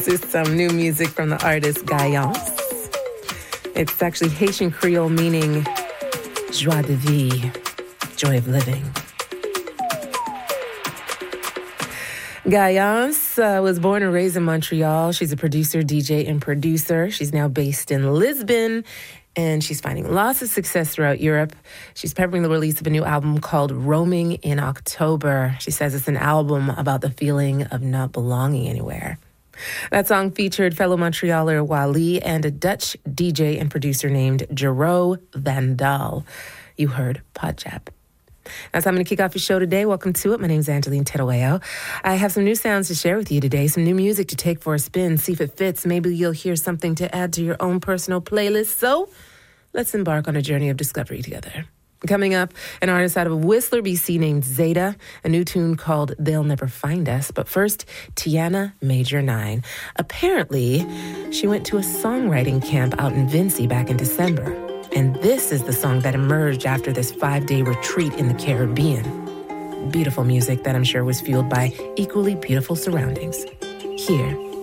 to some new music from the artist Gayance. It's actually Haitian Creole meaning joie de vie, joy of living. Gayance was born and raised in Montreal. She's a producer, DJ, and producer. She's now based in Lisbon, and she's finding lots of success throughout Europe. She's preparing the release of a new album called Roaming in October. She says it's an album about the feeling of not belonging anywhere. That song featured fellow Montrealer Wally and a Dutch DJ and producer named Jero Vandal. You heard Podjap. That's how I'm going to kick off your show today. Welcome to it. My name is Angeline Terueo. I have some new sounds to share with you today, some new music to take for a spin, see if it fits. Maybe you'll hear something to add to your own personal playlist. So let's embark on a journey of discovery together. Coming up, an artist out of Whistler, BC named Zeta, a new tune called They'll Never Find Us. But first, Tiana Major 9. Apparently, she went to a songwriting camp out in Vincy back in December. And this is the song that emerged after this 5-day retreat in the Caribbean. Beautiful music that I'm sure was fueled by equally beautiful surroundings. Here